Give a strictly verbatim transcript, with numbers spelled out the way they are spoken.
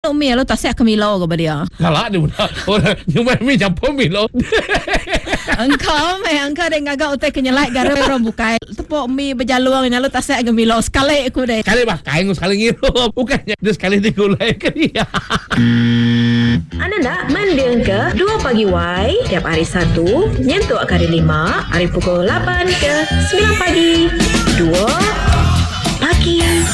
tau mi lo tak siap ke Milo ke dia. Kalah dia pula. Orang nyumai mi campur mi lo. Engkau meh engkau dek ngagak utai kenyelai gara orang bukai. Tepuk mi berjaluang nya lo tak siap ke Milo sekali aku dek. Sekali bah kain sekali ngiru. Bukannya dia sekali digulai ke dia. Anda nak mendeng ke dua Pagi Y tiap hari Sabtu nyentuh kali lima hari pukul lapan ke sembilan pagi. dua Pagi